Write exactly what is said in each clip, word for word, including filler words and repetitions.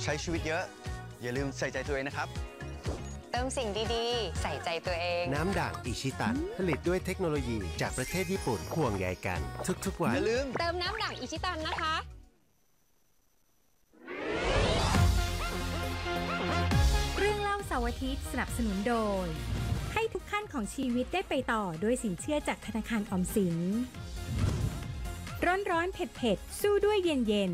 ใช้ชีวิตเยอะอย่าลืมใส่ใจตัวเองนะครับเติมสิ่งดีๆใส่ใจตัวเองน้ำด่างอิชิตันผลิตด้วยเทคโนโลยีจากประเทศญี่ปุ่นห่วงใยกันทุกๆวันอย่าลืมเติมน้ำด่างอิชิตันนะคะเรื่องเล่าเสาร์อาทิตย์สนับสนุนโดยให้ทุกขั้นของชีวิตได้ไปต่อด้วยสินเชื่อจากธนาคารออมสินร้อนร้อนเผ็ดเผ็ดสู้ด้วยเย็นเย็น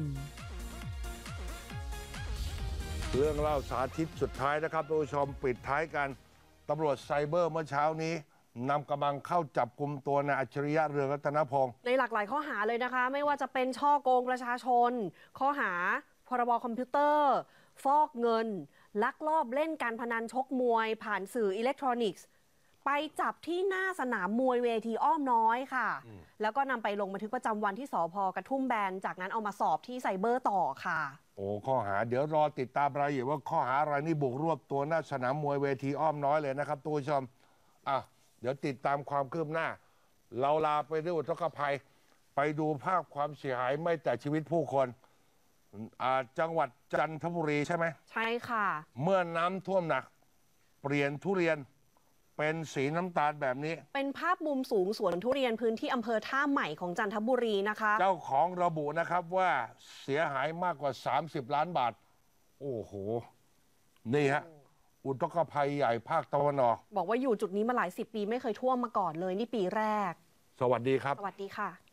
เรื่องเล่าสาธิตสุดท้ายนะครับทุกผู้ชมปิดท้ายกันตำรวจไซเบอร์เมื่อเช้านี้นำกำลังเข้าจับกุมตัวนายอัจฉริยะเรืองรัตนพงศ์ในหลากหลายข้อหาเลยนะคะไม่ว่าจะเป็นช่อโกงประชาชนข้อหาพรบคอมพิวเตอร์ฟอกเงินลักลอบเล่นการพนันชกมวยผ่านสื่ออิเล็กทรอนิกส์ไปจับที่หน้าสนามมวยเวทีอ้อมน้อยค่ะแล้วก็นำไปลงบันทึกประจำวันที่สภ.กระทุ่มแบนจากนั้นเอามาสอบที่ไซเบอร์ต่อค่ะโอ้ข้อหาเดี๋ยวรอติดตามรายละเอียดว่าข้อหาอะไรนี่บุกรวบตัวหน้าสนามมวยเวทีอ้อมน้อยเลยนะครับทุกผู้ชมอ่ะเดี๋ยวติดตามความคืบหน้าเราลาไปด้วยอุทกภัยไปดูภาพความเสียหายไม่แต่ชีวิตผู้คนอ่าจังหวัดจันทบุรีใช่ไหมใช่ค่ะเมื่อน้ำท่วมหนักเปลี่ยนทุเรียนเป็นสีน้ำตาลแบบนี้เป็นภาพมุมสูงสวนทุเรียนพื้นที่อำเภอท่าใหม่ของจันทบุรีนะคะเจ้าของระบุนะครับว่าเสียหายมากกว่าสามสิบล้านบาทโอ้โหนี่ฮะอุทกภัยใหญ่ภาคตะวันออกบอกว่าอยู่จุดนี้มาหลายสิบปีไม่เคยท่วมมาก่อนเลยนี่ปีแรกสวัสดีครับสวัสดีค่ะ